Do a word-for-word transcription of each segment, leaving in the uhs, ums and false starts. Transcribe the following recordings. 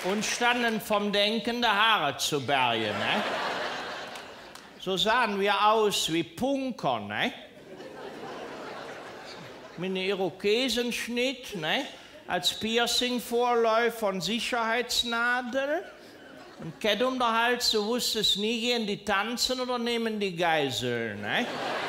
und standen vom Denken der Haare zu bergen. Ne? So sahen wir aus wie Punker, ne? Mit einem Irokesenschnitt, ne? Als Piercing-Vorläufer und Sicherheitsnadel. Und Kette um den Hals, du wusstest nie, gehen die tanzen oder nehmen die Geiseln, ne?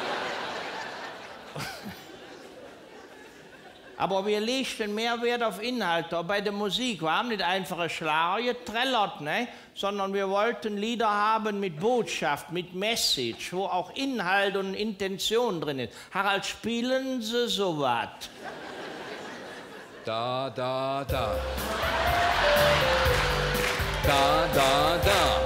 Aber wir legten mehr Wert auf Inhalte, auch bei der Musik. Wir haben nicht einfache Schlager getrellert, ne? Sondern wir wollten Lieder haben mit Botschaft, mit Message, wo auch Inhalt und Intention drin ist. Harald, spielen Sie sowas? Da, da, da. Da, da, da.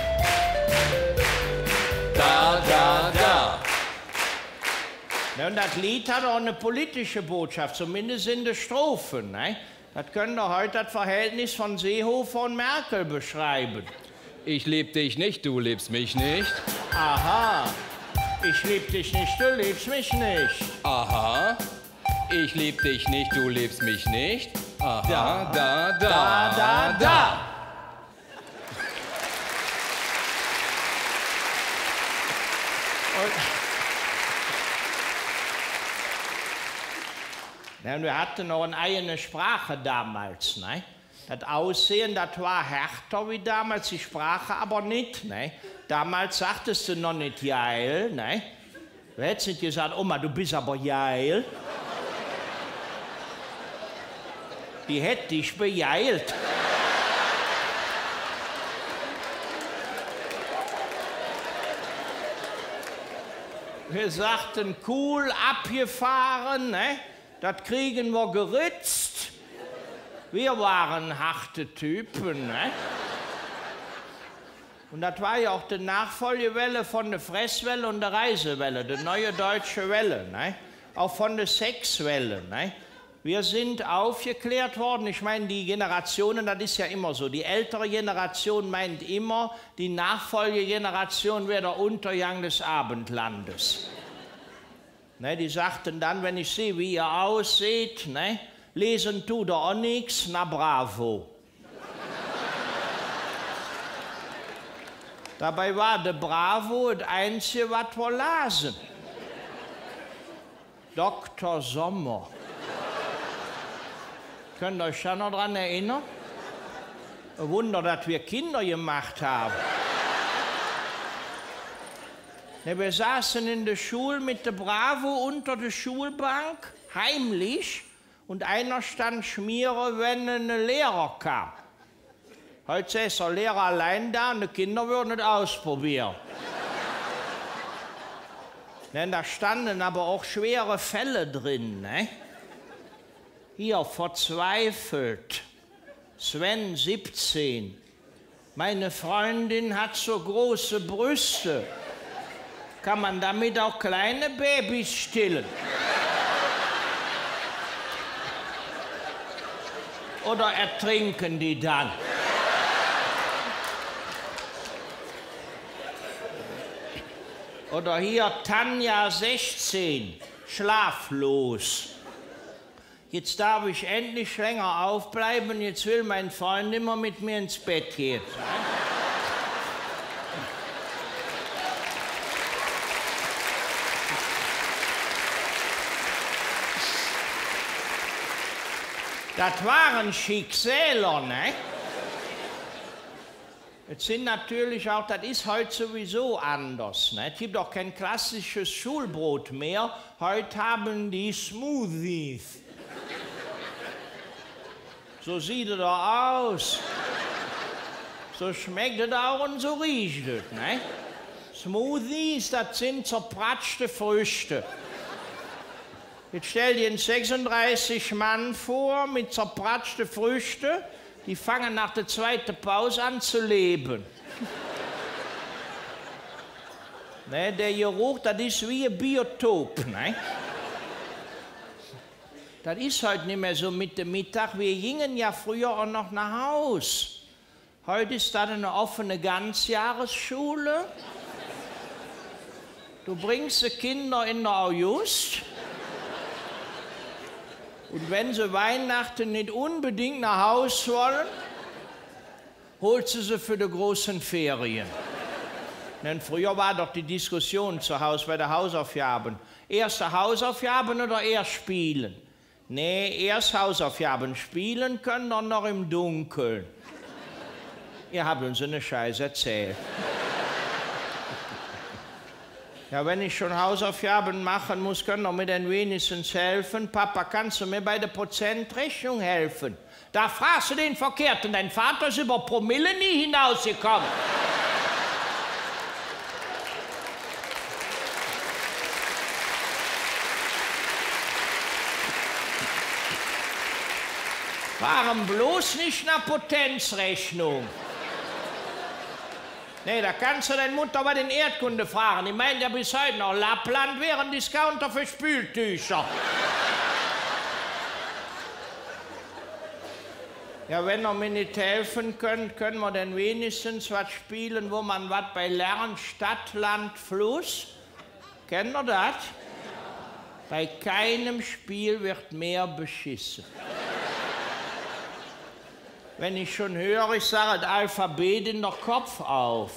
Da, da, da. Ja, und das Lied hat auch eine politische Botschaft, zumindest in den Strophen. Ne? Das können doch heute das Verhältnis von Seehofer und Merkel beschreiben. Ich lieb dich nicht, du liebst mich nicht. Aha, ich lieb dich nicht, du liebst mich nicht. Aha, ich lieb dich nicht, du liebst mich nicht. Aha, da, da, da, da, da. da. Und ja, wir hatten noch eine eigene Sprache damals. Ne? Das Aussehen, das war härter wie damals, die Sprache aber nicht. Ne? Damals sagtest du noch nicht geil. Ne? Du hättest nicht gesagt, Oma, du bist aber geil. Die hätte dich bejeilt. Wir sagten, cool, abgefahren, ne? Das kriegen wir geritzt. Wir waren harte Typen. Ne? Und das war ja auch die Nachfolgewelle von der Fresswelle und der Reisewelle, die neue deutsche Welle. Ne? Auch von der Sexwelle. Ne? Wir sind aufgeklärt worden. Ich meine, die Generationen, das ist ja immer so. Die ältere Generation meint immer, die Nachfolgegeneration wäre der Untergang des Abendlandes. Ne, die sagten dann, wenn ich sehe, wie ihr ausseht, ne, lesen tut ihr auch nichts, na bravo. Dabei war der Bravo das Einzige, was wir lasen. Doktor Sommer. Könnt ihr euch da noch dran erinnern? Ein Wunder, dass wir Kinder gemacht haben. Ne, wir saßen in der Schule mit der Bravo unter der Schulbank, heimlich, und einer stand schmieren, wenn ein Lehrer kam. Heute ist der Lehrer allein da und die Kinder würden es ausprobieren. Ne, da standen aber auch schwere Fälle drin. Ne? Hier, verzweifelt, Sven, siebzehn. Meine Freundin hat so große Brüste. Kann man damit auch kleine Babys stillen? Oder ertrinken die dann? Oder hier Tanja, sechzehn, schlaflos. Jetzt darf ich endlich länger aufbleiben, jetzt will mein Freund immer mit mir ins Bett gehen. Das waren Schicksäler, ne? Jetzt sind natürlich auch, das ist heute sowieso anders, ne? Es gibt auch kein klassisches Schulbrot mehr. Heute haben die Smoothies. So sieht es doch aus. So schmeckt es auch und so riecht es, ne? Smoothies, das sind zerpratschte Früchte. Jetzt stell dir einen sechsunddreißig Mann vor mit zerpratschten Früchten, die fangen nach der zweiten Pause an zu leben. Ne, der Geruch, das ist wie ein Biotop. Ne? Das ist heute nicht mehr so mit dem Mittag. Wir gingen ja früher auch noch nach Haus. Heute ist das eine offene Ganzjahresschule. Du bringst die Kinder in der August. Und wenn sie Weihnachten nicht unbedingt nach Haus wollen, holt sie sie für die großen Ferien. Denn früher war doch die Diskussion zu Hause bei der Hausaufgaben. Erste Hausaufgaben oder erst spielen? Nee, erst Hausaufgaben. Spielen können wir noch im Dunkeln. Ihr habt uns eine Scheiße erzählt. Ja, wenn ich schon Hausaufgaben machen muss, können wir mir denn wenigstens helfen. Papa, kannst du mir bei der Prozentrechnung helfen? Da fragst du den Verkehrten. Dein Vater ist über Promille nie hinausgekommen. Waren bloß nicht nach Potenzrechnung. Nee, da kannst du deine Mutter bei den Erdkunde fragen. Die meint ja bis heute noch, Lappland wäre ein Discounter für Spültücher. Ja, wenn ihr mir nicht helfen könnt, können wir denn wenigstens was spielen, wo man was bei lernt, Stadt, Land, Fluss. Kennt ihr das? Bei keinem Spiel wird mehr beschissen. Wenn ich schon höre, ich sage das Alphabet in der Kopf auf.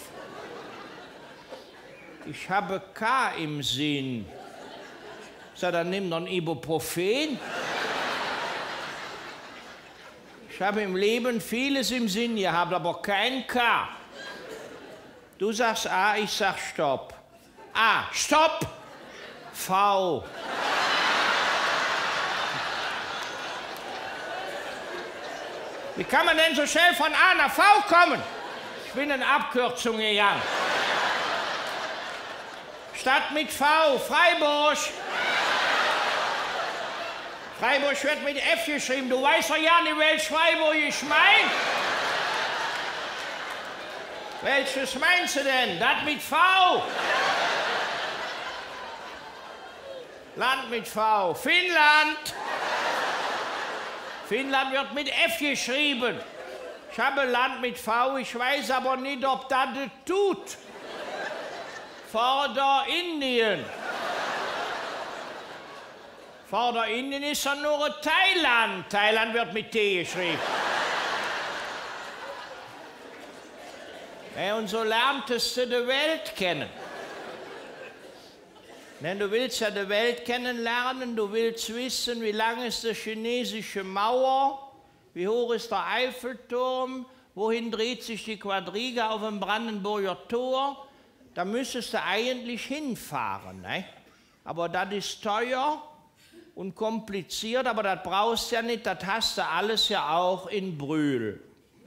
Ich habe K im Sinn. Ich sage, dann nimm doch ein Ibuprofen. Ich habe im Leben vieles im Sinn gehabt, aber kein K. Du sagst A, ich sag Stopp. A, Stopp. V. Wie kann man denn so schnell von A nach V kommen? Ich bin in Abkürzung gegangen. Stadt mit V, Freiburg. Freiburg wird mit F geschrieben. Du weißt doch ja nicht, welches Freiburg ich meine. Welches meinst du denn? Das mit V. Land mit V. Finnland. Finnland wird mit F geschrieben. Ich habe Land mit V, ich weiß aber nicht, ob das das tut. Vorderindien. Vorderindien ist ja nur Thailand. Thailand wird mit T geschrieben. Ja, und so lerntest du die Welt kennen. Denn du willst ja die Welt kennenlernen, du willst wissen, wie lang ist die chinesische Mauer, wie hoch ist der Eiffelturm, wohin dreht sich die Quadriga auf dem Brandenburger Tor. Da müsstest du eigentlich hinfahren. Ne? Aber das ist teuer und kompliziert, aber das brauchst du ja nicht, das hast du alles ja auch in Brühl.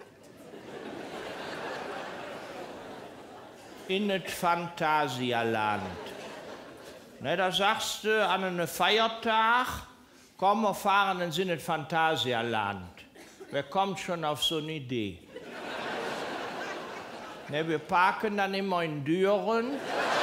In das Phantasialand. Ne, da sagst du an einem Feiertag, komm, wir fahren ins in das Phantasialand. Wer kommt schon auf so eine Idee? Ne, wir parken dann immer in Düren.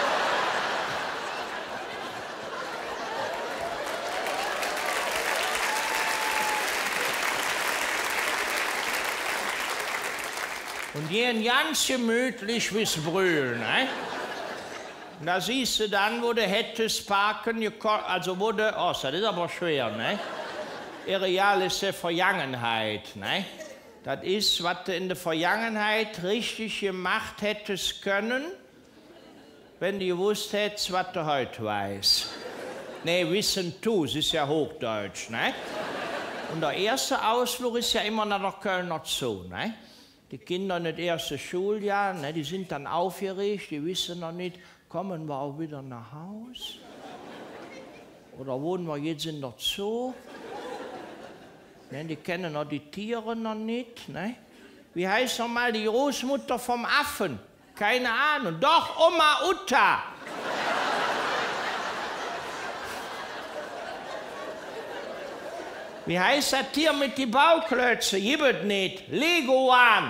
Und gehen ganz gemütlich bis Brühl. Ne? Und da siehst du dann, wo du hättest parken, also wo du, oh, das ist aber schwer, ne? Areal ist der Vergangenheit, ne? Das ist, was du in der Vergangenheit richtig gemacht hättest können, wenn du gewusst hättest, was du heute weißt. Ne, wissen tu, es ist ja Hochdeutsch, ne? Und der erste Ausflug ist ja immer nach der Kölner Zoo, ne? Die Kinder in das erste Schuljahr, ne, die sind dann aufgeregt, die wissen noch nicht, kommen wir auch wieder nach Haus? Oder wohnen wir jetzt in der Zoo? Ne, die kennen noch die Tiere noch nicht. Ne? Wie heißt noch mal die Großmutter vom Affen? Keine Ahnung. Doch, Oma Utta. Wie heißt das Tier mit den Bauklötzen? Gibt nicht. Leguan.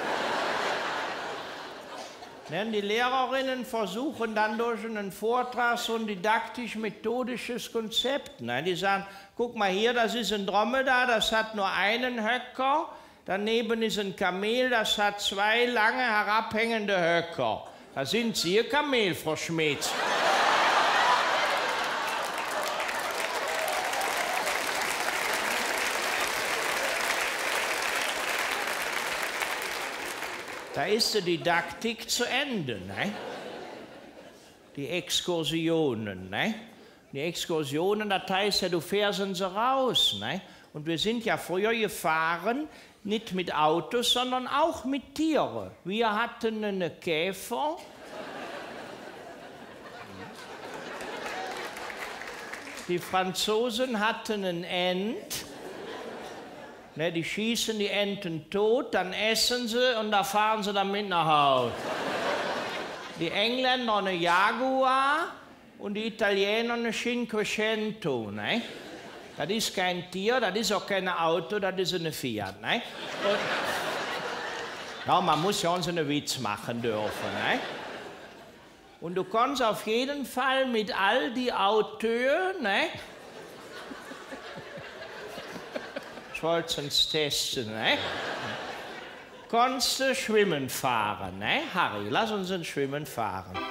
Die Lehrerinnen versuchen dann durch einen Vortrag so ein didaktisch-methodisches Konzept. Die sagen, guck mal hier, das ist ein Dromedar, das hat nur einen Höcker. Daneben ist ein Kamel, das hat zwei lange herabhängende Höcker. Da sind Sie, Ihr Kamel, Frau Schmitz. Da ist die Didaktik zu Ende, ne? Die Exkursionen, ne? Die Exkursionen, das heißt ja, du fährst sie raus, ne? Und wir sind ja früher gefahren, nicht mit Autos, sondern auch mit Tieren. Wir hatten einen Käfer. Die Franzosen hatten einen Ent. Ne, die schießen die Enten tot, dann essen sie und da fahren sie damit nach Hause. Die Engländer eine Jaguar und die Italiener eine Cinquecento. Ne? Das ist kein Tier, das ist auch kein Auto, das ist eine Fiat. Ne? Und ja, man muss ja uns einen Witz machen dürfen. Ne? Und du kannst auf jeden Fall mit all die Auteurs, ne? Ich wollte es testen, ne? Kannst du schwimmen fahren, ne? Harry, lass uns ein Schwimmen fahren.